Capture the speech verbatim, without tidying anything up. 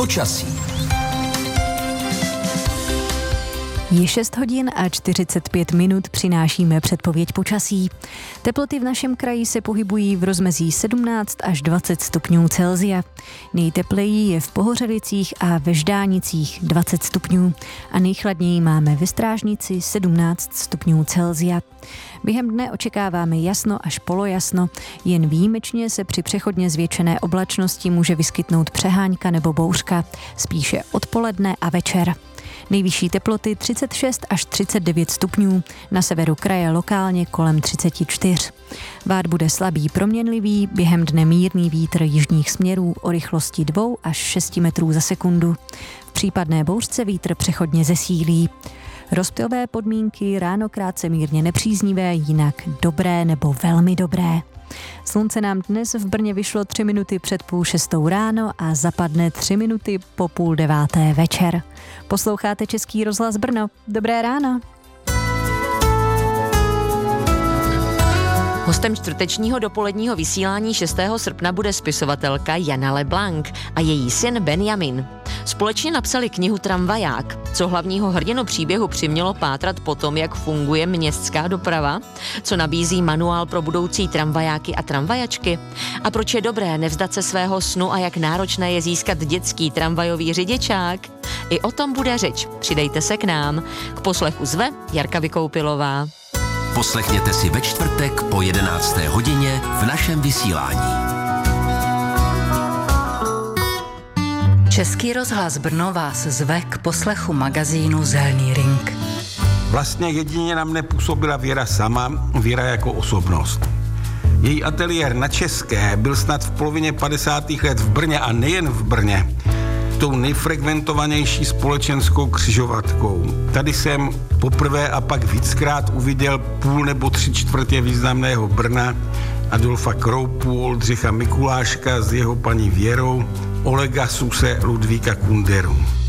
Počasí. Je šest hodin a čtyřicet pět minut, přinášíme předpověď počasí. Teploty v našem kraji se pohybují v rozmezí sedmnáct až dvacet stupňů Celsia. Nejtepleji je v Pohořelicích a ve Ždánicích dvacet stupňů a nejchladněji máme ve Strážnici sedmnáct stupňů Celsia. Během dne očekáváme jasno až polojasno, jen výjimečně se při přechodně zvětšené oblačnosti může vyskytnout přehánka nebo bouřka, spíše odpoledne a večer. Nejvyšší teploty třicet šest až třicet devět stupňů, na severu kraje lokálně kolem třicet čtyři. Vád bude slabý proměnlivý, během dne mírný vítr jižních směrů o rychlosti dva až šest metrů za sekundu. V případné bouřce vítr přechodně zesílí. Rozptylové podmínky ráno krátce mírně nepříznivé, jinak dobré nebo velmi dobré. Slunce nám dnes v Brně vyšlo tři minuty před půl šestou ráno a zapadne tři minuty po půl deváté večer. Posloucháte Český rozhlas Brno. Dobré ráno. Hostem čtvrtečního dopoledního vysílání šestého srpna bude spisovatelka Jana LeBlanc a její syn Benjamin. Společně napsali knihu Tramvaják. Co hlavního hrdinu příběhu přimělo pátrat po tom, jak funguje městská doprava? Co nabízí manuál pro budoucí tramvajáky a tramvajačky? A proč je dobré nevzdat se svého snu a jak náročné je získat dětský tramvajový řidičák? I o tom bude řeč. Přidejte se k nám. K poslechu zve Jarka Vykoupilová. Poslechněte si ve čtvrtek po jedenácté hodině v našem vysílání. Český rozhlas Brno vás zve k poslechu magazínu Zelený ring. Vlastně jedině na mne působila Věra sama, Věra jako osobnost. Její ateliér na České byl snad v polovině padesátých let v Brně a nejen v Brně tou nejfrekventovanější společenskou křižovatkou. Tady jsem poprvé a pak víckrát uviděl půl nebo tři čtvrtě významného Brna, Adolfa Kroupu, Oldřicha Mikuláška s jeho paní Věrou, Olega Suse, Ludvíka Kunderu.